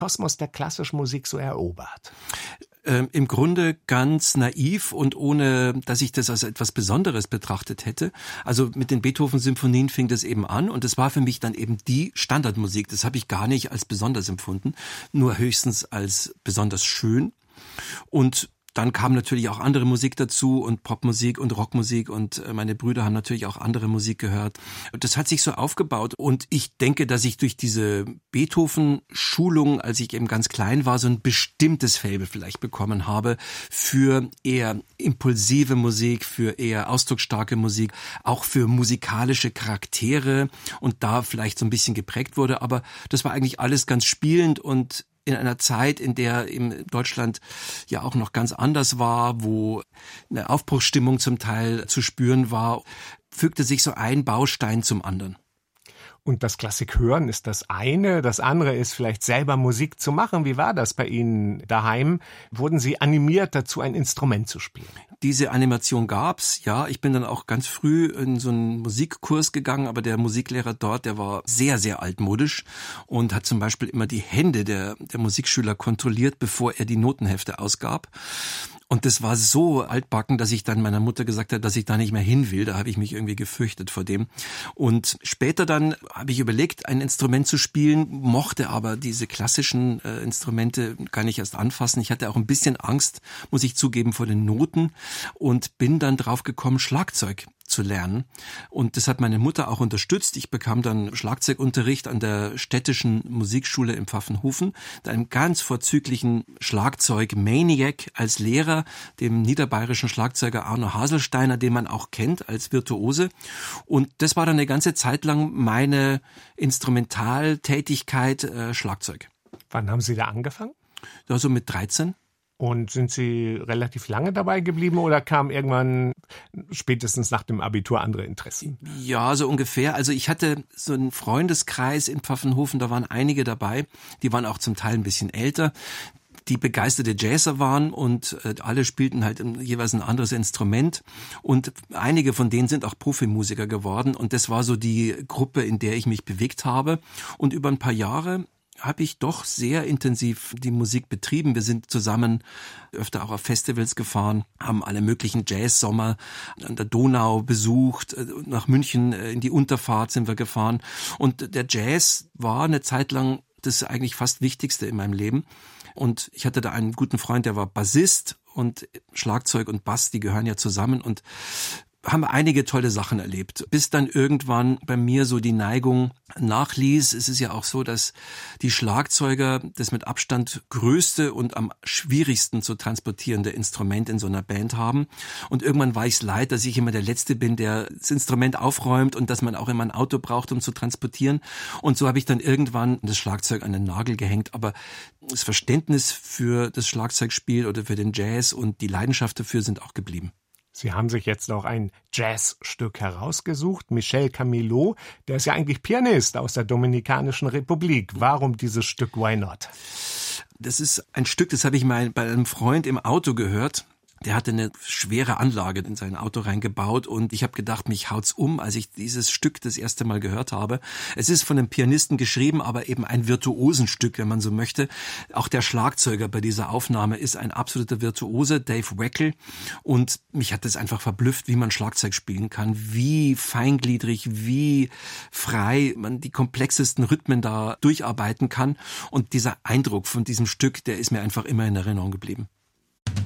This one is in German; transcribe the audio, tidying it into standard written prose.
Kosmos der klassischen Musik so erobert? Im Grunde ganz naiv und ohne, dass ich das als etwas Besonderes betrachtet hätte. Also mit den Beethoven-Symphonien fing das eben an und es war für mich dann eben die Standardmusik. Das habe ich gar nicht als besonders empfunden, nur höchstens als besonders schön. Und dann kam natürlich auch andere Musik dazu und Popmusik und Rockmusik und meine Brüder haben natürlich auch andere Musik gehört. Das hat sich so aufgebaut und ich denke, dass ich durch diese Beethoven-Schulung, als ich eben ganz klein war, so ein bestimmtes Faible vielleicht bekommen habe für eher impulsive Musik, für eher ausdrucksstarke Musik, auch für musikalische Charaktere und da vielleicht so ein bisschen geprägt wurde. Aber das war eigentlich alles ganz spielend und in einer Zeit, in der in Deutschland ja auch noch ganz anders war, wo eine Aufbruchsstimmung zum Teil zu spüren war, fügte sich so ein Baustein zum anderen. Und das Klassik hören ist das eine, das andere ist vielleicht selber Musik zu machen. Wie war das bei Ihnen daheim? Wurden Sie animiert dazu, ein Instrument zu spielen? Diese Animation gab's, ja. Ich bin dann auch ganz früh in so einen Musikkurs gegangen, aber der Musiklehrer dort, der war sehr, sehr altmodisch und hat zum Beispiel immer die Hände der Musikschüler kontrolliert, bevor er die Notenhefte ausgab. Und das war so altbacken, dass ich dann meiner Mutter gesagt habe, dass ich da nicht mehr hin will. Da habe ich mich irgendwie gefürchtet vor dem. Und später dann habe ich überlegt, ein Instrument zu spielen, mochte aber diese klassischen Instrumente gar nicht erst anfassen. Ich hatte auch ein bisschen Angst, muss ich zugeben, vor den Noten und bin dann drauf gekommen, Schlagzeug zu lernen. Und das hat meine Mutter auch unterstützt. Ich bekam dann Schlagzeugunterricht an der städtischen Musikschule in Pfaffenhofen, einem ganz vorzüglichen Schlagzeug-Maniac als Lehrer, dem niederbayerischen Schlagzeuger Arno Haselsteiner, den man auch kennt als Virtuose. Und das war dann eine ganze Zeit lang meine Instrumentaltätigkeit, Schlagzeug. Wann haben Sie da angefangen? Also mit 13. Und sind Sie relativ lange dabei geblieben oder kam irgendwann spätestens nach dem Abitur andere Interessen? Ja, so ungefähr. Also ich hatte so einen Freundeskreis in Pfaffenhofen, da waren einige dabei, die waren auch zum Teil ein bisschen älter, die begeisterte Jazzer waren und alle spielten halt jeweils ein anderes Instrument und einige von denen sind auch Profimusiker geworden und das war so die Gruppe, in der ich mich bewegt habe und über ein paar Jahre habe ich doch sehr intensiv die Musik betrieben. Wir sind zusammen öfter auch auf Festivals gefahren, haben alle möglichen Jazzsommer an der Donau besucht, nach München in die Unterfahrt sind wir gefahren. Und der Jazz war eine Zeit lang das eigentlich fast Wichtigste in meinem Leben. Und ich hatte da einen guten Freund, der war Bassist und Schlagzeug und Bass, die gehören ja zusammen und haben einige tolle Sachen erlebt, bis dann irgendwann bei mir so die Neigung nachließ. Es ist ja auch so, dass die Schlagzeuger das mit Abstand größte und am schwierigsten zu transportierende Instrument in so einer Band haben. Und irgendwann war ich es leid, dass ich immer der Letzte bin, der das Instrument aufräumt und dass man auch immer ein Auto braucht, um zu transportieren. Und so habe ich dann irgendwann das Schlagzeug an den Nagel gehängt. Aber das Verständnis für das Schlagzeugspiel oder für den Jazz und die Leidenschaft dafür sind auch geblieben. Sie haben sich jetzt noch ein Jazzstück herausgesucht, Michel Camilo, der ist ja eigentlich Pianist aus der Dominikanischen Republik. Warum dieses Stück Why Not? Das ist ein Stück, das habe ich mal bei einem Freund im Auto gehört. Der hatte eine schwere Anlage in sein Auto reingebaut und ich habe gedacht, mich haut's um, als ich dieses Stück das erste Mal gehört habe. Es ist von einem Pianisten geschrieben, aber eben ein Virtuosenstück, wenn man so möchte. Auch der Schlagzeuger bei dieser Aufnahme ist ein absoluter Virtuose, Dave Weckl. Und mich hat das einfach verblüfft, wie man Schlagzeug spielen kann, wie feingliedrig, wie frei man die komplexesten Rhythmen da durcharbeiten kann. Und dieser Eindruck von diesem Stück, der ist mir einfach immer in Erinnerung geblieben.